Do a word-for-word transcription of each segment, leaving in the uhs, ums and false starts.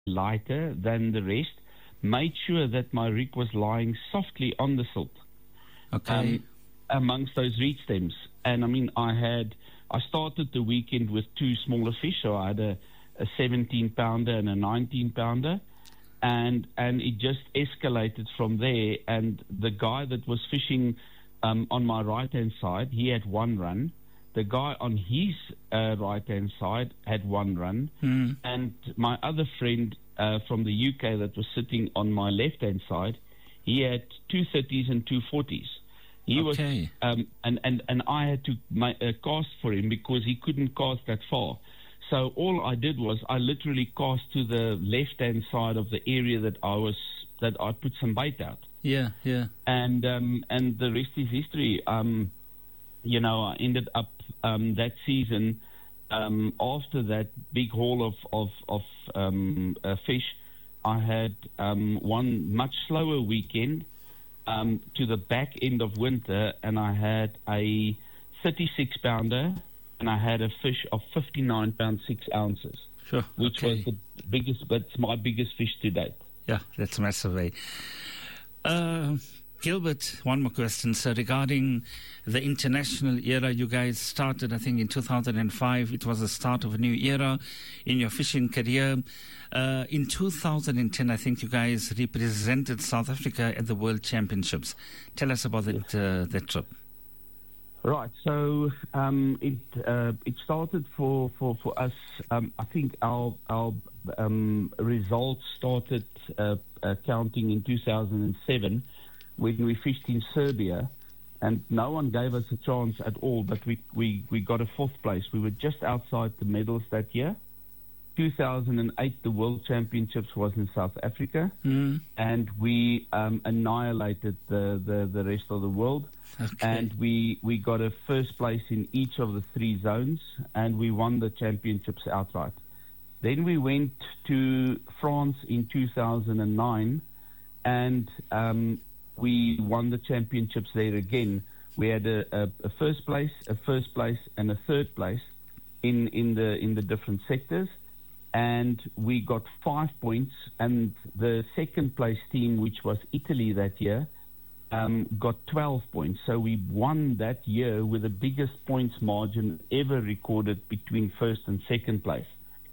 lighter than the rest, made sure that my rig was lying softly on the silt. Okay. Um, amongst those reed stems. And I mean, I had, I started the weekend with two smaller fish, so I had a, a seventeen pounder and a nineteen pounder. And, and it just escalated from there. And the guy that was fishing um, on my right-hand side, he had one run. The guy on his uh, right-hand side had one run. Mm. And my other friend uh, from the U K that was sitting on my left-hand side, he had two thirties and two forties. He Okay. was, um, and, and, and I had to my, uh, cast for him because he couldn't cast that far. So all I did was I literally cast to the left-hand side of the area that I was, that I put some bait out. Yeah, yeah. And, um, and the rest is history. Um, you know, I ended up, um, that season, um, after that big haul of, of, of, um, uh, fish, I had, um, one much slower weekend, Um, to the back end of winter, and I had a thirty-six pounder, and I had a fish of fifty-nine pounds six ounces, Sure. which Okay. was the biggest. That's my biggest fish to date. Yeah, that's massive. Eh? Uh, Gilbert, one more question. So regarding the international era, you guys started, I think, in two thousand five. It was the start of a new era in your fishing career. Uh, in two thousand ten, I think you guys represented South Africa at the World Championships. Tell us about that, uh, that trip. Right. So um, it uh, it started for for for us. Um, I think our our um, results started uh, uh, counting in two thousand seven. When we fished in Serbia, and no one gave us a chance at all, but we, we, we got a fourth place. We were just outside the medals that year. two thousand eight, the World Championships was in South Africa, Mm. and we um, annihilated the, the, the rest of the world. Okay. And we, we got a first place in each of the three zones, and we won the championships outright. Then we went to France in two thousand nine, and um, we won the championships there again. We had a, a, a first place, a first place, and a third place in, in the in the different sectors, and we got five points. And the second place team, which was Italy that year, um, got twelve points. So we won that year with the biggest points margin ever recorded between first and second place.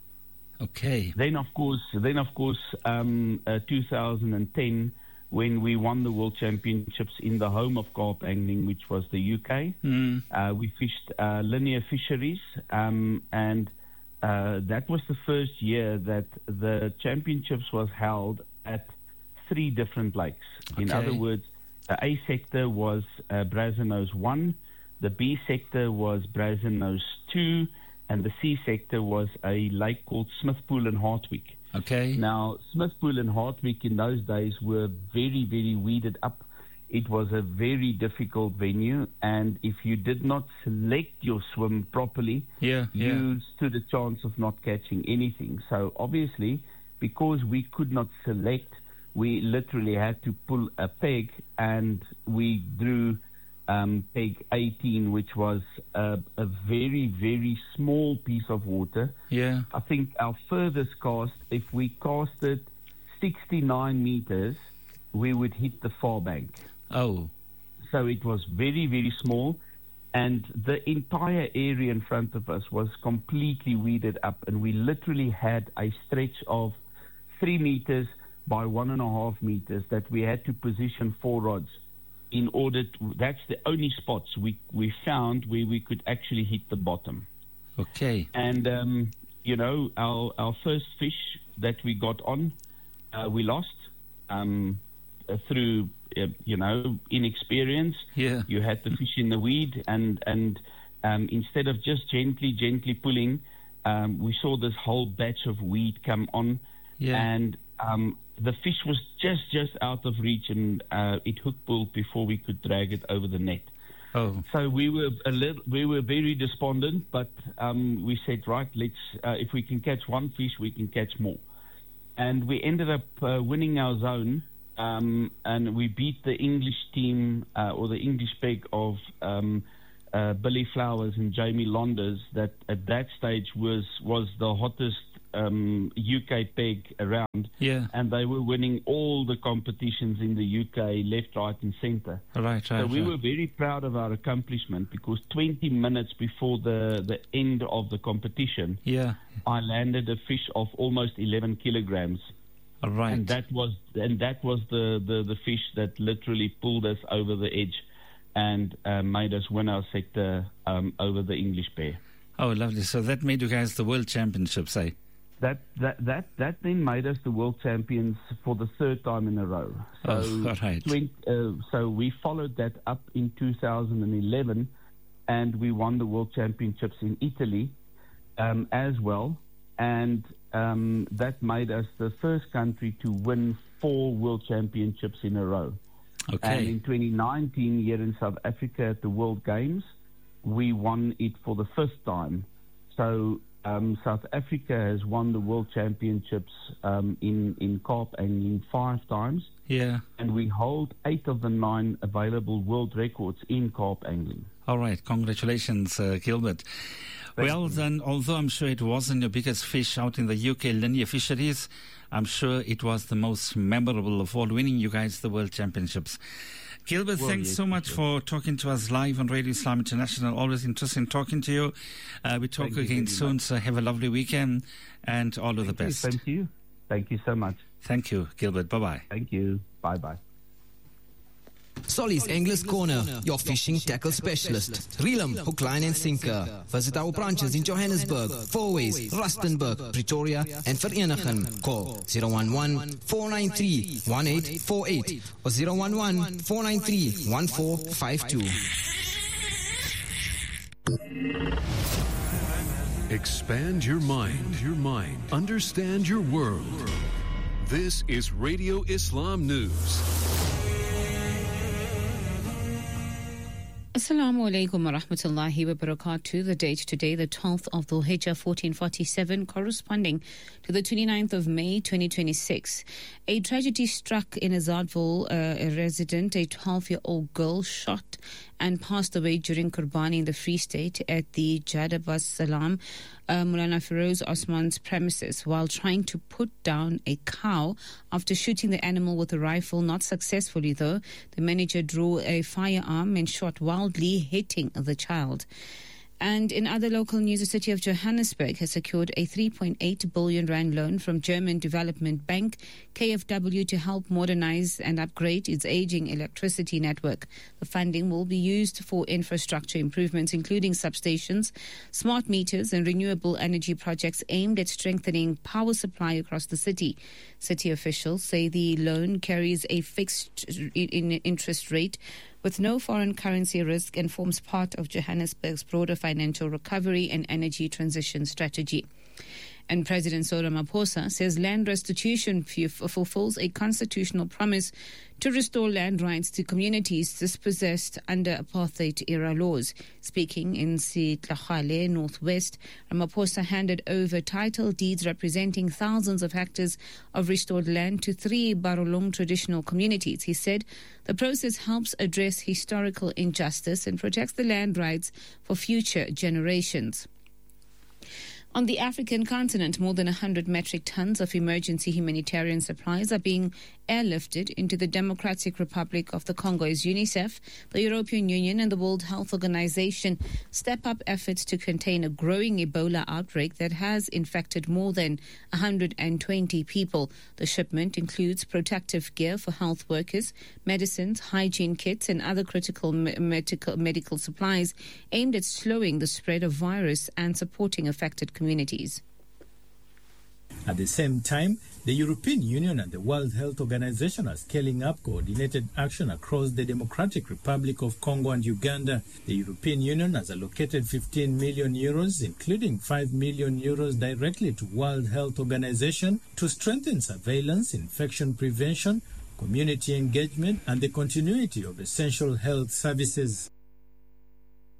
Okay. Then of course, then of course, um, uh, two thousand ten. When we won the World Championships in the home of carp angling, which was the U K. Mm. Uh, we fished uh, linear fisheries, um, and uh, that was the first year that the championships was held at three different lakes. In Okay. other words, the A sector was uh, Brasenose one, the B sector was Brasenose two, and the C sector was a lake called Smithpool and Hartwick. Okay. Now, Smithpool and Hartwick in those days were very, very weeded up. It was a very difficult venue, and if you did not select your swim properly, Yeah, yeah. you stood a chance of not catching anything. So obviously, because we could not select, we literally had to pull a peg, and we drew um, peg eighteen, which was a, a very, very small piece of water. Yeah. I think our furthest cast, if we casted sixty-nine meters, we would hit the far bank. Oh. So it was very, very small, and the entire area in front of us was completely weeded up, and we literally had a stretch of three meters by one and a half meters that we had to position four rods in order to, that's the only spots we, we found where we could actually hit the bottom. Okay. And, um, you know, our, our first fish that we got on, uh, we lost um, uh, through, uh, you know, inexperience. Yeah. You had the fish in the weed, and, and um, instead of just gently, gently pulling, um, we saw this whole batch of weed come on. Yeah. And um, the fish was just, just out of reach, and uh, it hook pulled before we could drag it over the net. Oh. So we were a little, we were very despondent, but um, we said, right, let's uh, if we can catch one fish, we can catch more. And we ended up uh, winning our zone, um, and we beat the English team uh, or the English peg of um, uh, Billy Flowers and Jamie Londers. That at that stage was was the hottest um, U K peg around, yeah. and they were winning all the competitions in the U K, left, right, and centre. Right, right. So we right. were very proud of our accomplishment because twenty minutes before the, the end of the competition, yeah. I landed a fish of almost eleven kilograms. Right. And that was and that was the, the, the fish that literally pulled us over the edge and uh, made us win our sector um, over the English pair. Oh, lovely. So that made you guys the world championships, eh? That that that that then made us the world champions for the third time in a row. So, oh, all right. twenty, uh, so we followed that up in two thousand eleven, and we won the world championships in Italy um, as well. And um, that made us the first country to win four world championships in a row. Okay. And in twenty nineteen, here in South Africa at the World Games, we won it for the fifth time. So um, South Africa has won the World Championships um, in, in carp angling five times. Yeah. And we hold eight of the nine available world records in carp angling. All right. Congratulations, uh, Gilbert. Thank well, you. then, although I'm sure it wasn't your biggest fish out in the U K linear fisheries, I'm sure it was the most memorable of all, winning you guys the World Championships. Gilbert, well, thanks yes, so much sure. for talking to us live on Radio Islam International. Always interesting talking to you. Uh, we talk Thank again soon, much. so have a lovely weekend and all of Thank the you. best. Thank you. Thank you so much. Thank you, Gilbert. Bye-bye. Thank you. Bye-bye. Solly's Anglers Corner, your fishing tackle specialist. Reel 'em, hook, line and sinker. Visit our branches in Johannesburg, Fourways, Rustenburg, Pretoria and Vereeniging. Call zero one one, four nine three, one eight four eight or zero one one, four nine three, one four five two. Expand your mind, your mind. Understand your world. This is Radio Islam News. Assalamu alaikum wa rahmatullahi wa barakatuh. The date today, the twelfth of Dhul Hijjah fourteen forty-seven, corresponding to the twenty-ninth of May twenty twenty-six. A tragedy struck in Azadville, uh, a resident, a twelve-year-old girl shot and passed away during Qurbani in the Free State at the Jadabas Salam uh, Mulana Feroz Osman's premises while trying to put down a cow after shooting the animal with a rifle. Not successfully, though. The manager drew a firearm and shot wildly, hitting the child. And in other local news, the city of Johannesburg has secured a three point eight billion rand loan from German Development Bank, K F W, to help modernize and upgrade its aging electricity network. The funding will be used for infrastructure improvements, including substations, smart meters, and renewable energy projects aimed at strengthening power supply across the city. City officials say the loan carries a fixed in interest rate with no foreign currency risk and forms part of Johannesburg's broader financial recovery and energy transition strategy. And President Cyril Ramaphosa says land restitution f- fulfills a constitutional promise to restore land rights to communities dispossessed under apartheid-era laws. Speaking in Sitlachale, Northwest, Ramaphosa handed over title deeds representing thousands of hectares of restored land to three Barolong traditional communities. He said the process helps address historical injustice and protects the land rights for future generations. On the African continent, more than one hundred metric tons of emergency humanitarian supplies are being airlifted into the Democratic Republic of the Congo as UNICEF, the European Union and the World Health Organization step up efforts to contain a growing Ebola outbreak that has infected more than one hundred twenty people. The shipment includes protective gear for health workers, medicines, hygiene kits and other critical medical, medical supplies aimed at slowing the spread of virus and supporting affected communities. At the same time, the European Union and the World Health Organization are scaling up coordinated action across the Democratic Republic of Congo and Uganda. The European Union has allocated fifteen million euros, including five million euros directly to World Health Organization to strengthen surveillance, infection prevention, community engagement, and the continuity of essential health services.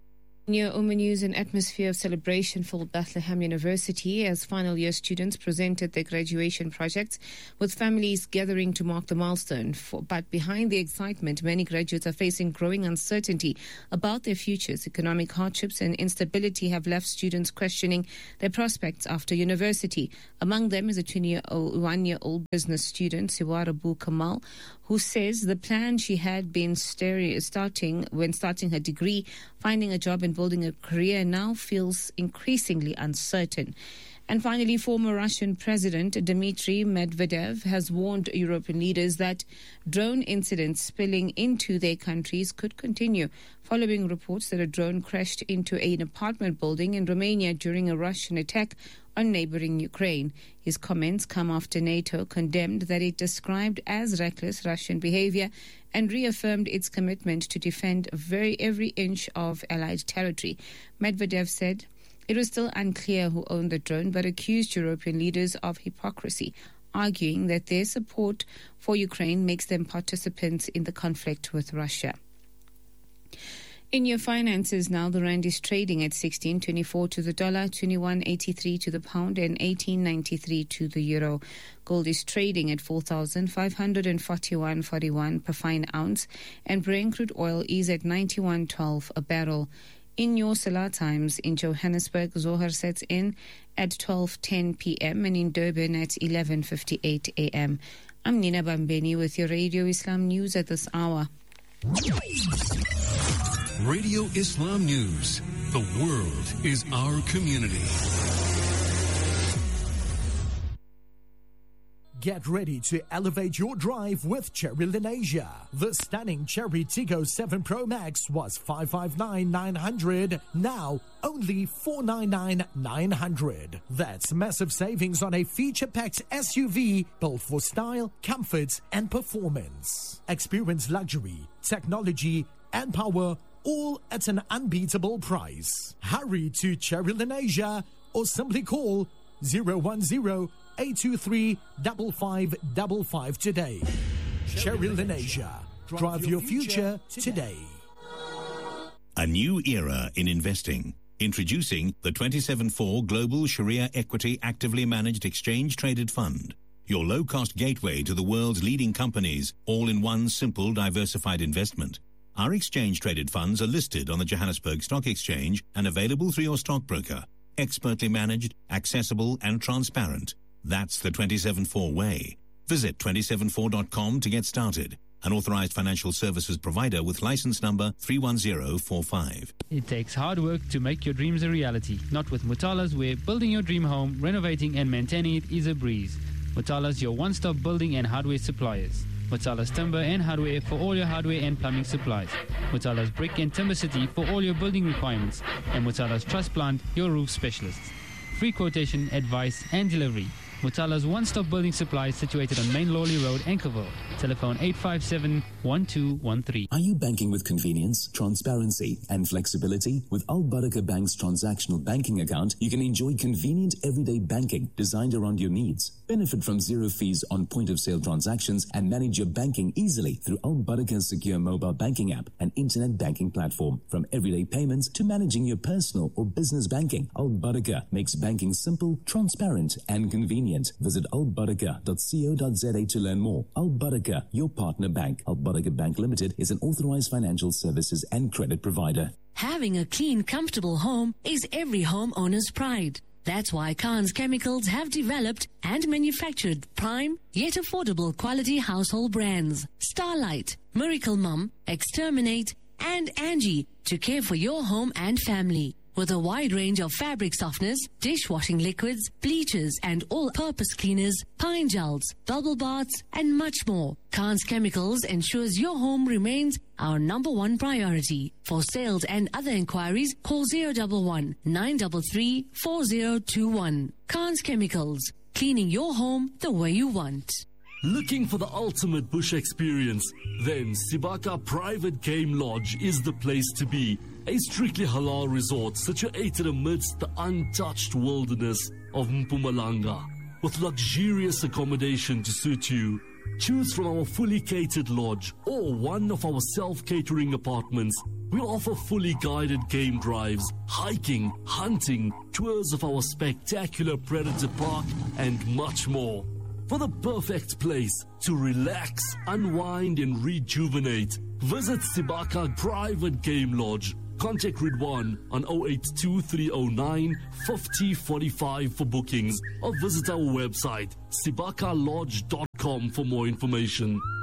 Near Uma News, an atmosphere of celebration filled Bethlehem University as final year students presented their graduation projects, with families gathering to mark the milestone. For, but behind the excitement, many graduates are facing growing uncertainty about their futures. Economic hardships and instability have left students questioning their prospects after university. Among them is a twenty-one-year-old business student, Siwarabu Kamal, who says the plan she had been starting when starting her degree, finding a job and building a career, now feels increasingly uncertain. And finally, former Russian President Dmitry Medvedev has warned European leaders that drone incidents spilling into their countries could continue, following reports that a drone crashed into an apartment building in Romania during a Russian attack on neighboring Ukraine. His comments come after NATO condemned that it described as reckless Russian behavior and reaffirmed its commitment to defend very every inch of Allied territory. Medvedev said it was still unclear who owned the drone, but accused European leaders of hypocrisy, arguing that their support for Ukraine makes them participants in the conflict with Russia. In your finances now, the rand is trading at sixteen twenty-four to the dollar, twenty-one eighty-three to the pound, and eighteen ninety-three to the euro. Gold is trading at four thousand five hundred forty-one dollars and forty-one cents per fine ounce, and Brent crude oil is at ninety-one twelve a barrel. In your Salah times, in Johannesburg, Zohar sets in at twelve ten p.m. and in Durban at eleven fifty-eight a.m. I'm Nina Bambeni with your Radio Islam News at this hour. Radio Islam News. The world is our community. Get ready to elevate your drive with Chery Lenasia. The stunning Chery Tiggo seven Pro Max was five five nine nine hundred, now only four nine nine nine hundred. That's massive savings on a feature-packed S U V built for style, comfort, and performance. Experience luxury, technology, and power, all at an unbeatable price. Hurry to Chery Lenasia or simply call zero one zero, eight two three, five five five five today. Chery Lenasia. Drive your future today. A new era in investing. Introducing the twenty-seven four Global Sharia Equity Actively Managed Exchange Traded Fund. Your low-cost gateway to the world's leading companies, all in one simple diversified investment. Our exchange-traded funds are listed on the Johannesburg Stock Exchange and available through your stockbroker. Expertly managed, accessible, and transparent. That's the twenty-seven four way. Visit twenty-seven four dot com to get started. An authorized financial services provider with license number three one zero four five. It takes hard work to make your dreams a reality. Not with Mutalas, where building your dream home, renovating and maintaining it is a breeze. Mutalas, your one-stop building and hardware suppliers. Mutalas Timber and Hardware for all your hardware and plumbing supplies. Mutalas Brick and Timber City for all your building requirements. And Mutalas Truss Plant, your roof specialists. Free quotation, advice and delivery. Mutala's one-stop building supplies situated on Main Lawley Road, Anchorville. Telephone eight five seven, one two one three. Are you banking with convenience, transparency and flexibility? With Al Barakah Bank's transactional banking account, you can enjoy convenient everyday banking designed around your needs. Benefit from zero fees on point-of-sale transactions and manage your banking easily through Al Barakah's secure mobile banking app and internet banking platform. From everyday payments to managing your personal or business banking, Al Barakah makes banking simple, transparent and convenient. Visit al barakah dot co dot za to learn more. Al Barakah, your partner bank. Al Barakah Bank Limited is an authorized financial services and credit provider. Having a clean, comfortable home is every homeowner's pride. That's why Khan's Chemicals have developed and manufactured prime yet affordable quality household brands. Starlight, Miracle Mum, Exterminate, and Angie to care for your home and family. With a wide range of fabric softeners, dishwashing liquids, bleachers, and all-purpose cleaners, pine gels, bubble baths, and much more, Khan's Chemicals ensures your home remains our number one priority. For sales and other inquiries, call zero one one, nine three three, four zero two one. Khan's Chemicals, cleaning your home the way you want. Looking for the ultimate bush experience? Then Sibaka Private Game Lodge is the place to be. A strictly halal resort situated amidst the untouched wilderness of Mpumalanga. with luxurious accommodation to suit you. Choose from our fully catered lodge or one of our self-catering apartments. We offer fully guided game drives, hiking, hunting, tours of our spectacular Predator Park, and much more. For the perfect place to relax, unwind, and rejuvenate, visit Sibaka Private Game Lodge. Contact Ridwan on zero eight two three zero nine five zero four five for bookings or visit our website sibaka lodge dot com for more information.